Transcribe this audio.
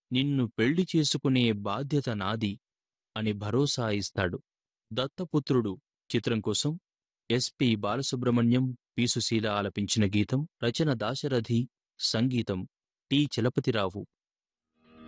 నిన్ను పెళ్లి చేసుకునే బాధ్యత నాది అని భరోసా ఇస్తాడు. దత్తపుత్రుడు చిత్రం కోసం ఎస్పి బాలసుబ్రహ్మణ్యం, పి సుశీల ఆలపించిన గీతం. రచన దాశరథి, సంగీతం టి చలపతిరావు.